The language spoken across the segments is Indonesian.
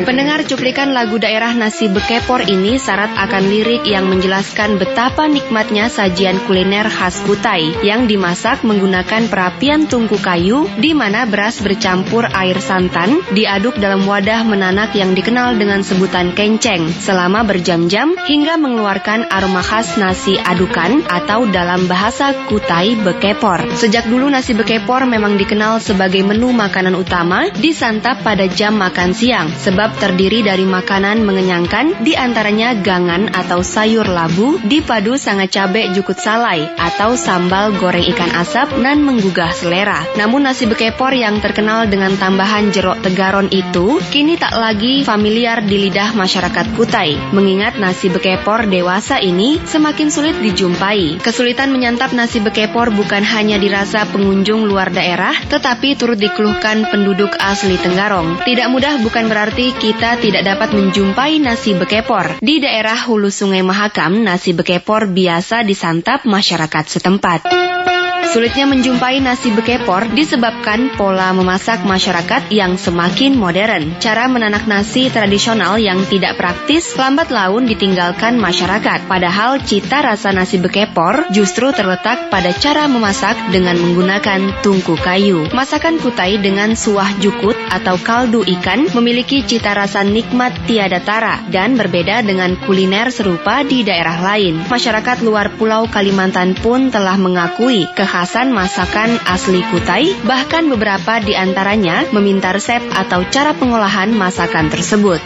Pendengar, cuplikan lagu daerah Nasi Bekepor ini syarat akan lirik yang menjelaskan betapa nikmatnya sajian kuliner khas Kutai yang dimasak menggunakan perapian tungku kayu di mana beras bercampur air santan diaduk dalam wadah menanak yang dikenal dengan sebutan kenceng selama berjam-jam hingga mengeluarkan aroma khas nasi adukan atau dalam bahasa Kutai Bekepor. Sejak dulu nasi bekepor memang dikenal sebagai menu makanan utama disantap pada jam makan siang sebab terdiri dari makanan mengenyangkan diantaranya gangan atau sayur labu dipadu sanga cabe jukut salai atau sambal goreng ikan asap nan menggugah selera. Namun nasi bekepor yang terkenal dengan tambahan jeruk tegaron itu kini tak lagi familiar di lidah masyarakat Kutai mengingat nasi bekepor dewasa ini semakin sulit dijumpai. Kesulitan menyantap nasi bekepor bukan hanya dirasa pengunjung luar daerah tetapi turut dikeluhkan penduduk asli Tenggarong. Tidak mudah bukan berarti kita tidak dapat menjumpai nasi bekepor. Di daerah hulu Sungai Mahakam, nasi bekepor biasa disantap masyarakat setempat. Sulitnya menjumpai nasi bekepor disebabkan pola memasak masyarakat yang semakin modern. Cara menanak nasi tradisional yang tidak praktis lambat laun ditinggalkan masyarakat. Padahal cita rasa nasi bekepor justru terletak pada cara memasak dengan menggunakan tungku kayu. Masakan Kutai dengan suah jukut atau kaldu ikan memiliki cita rasa nikmat tiada tara dan berbeda dengan kuliner serupa di daerah lain. Masyarakat luar Pulau Kalimantan pun telah mengakui kekhasan masakan asli Kutai, bahkan beberapa di antaranya meminta resep atau cara pengolahan masakan tersebut.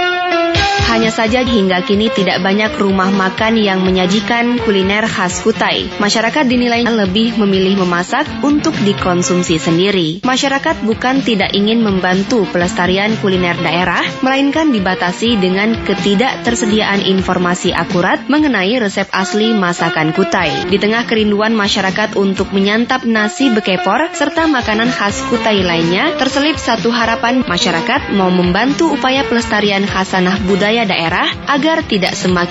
Hanya saja hingga kini tidak banyak rumah makan yang menyajikan kuliner khas Kutai. Masyarakat dinilai lebih memilih memasak untuk dikonsumsi sendiri. Masyarakat bukan tidak ingin membantu pelestarian kuliner daerah, melainkan dibatasi dengan ketidaktersediaan informasi akurat mengenai resep asli masakan Kutai. Di tengah kerinduan masyarakat untuk menyantap nasi bekepor serta makanan khas Kutai lainnya, terselip satu harapan masyarakat mau membantu upaya pelestarian khasanah budaya daerah agar tidak semakin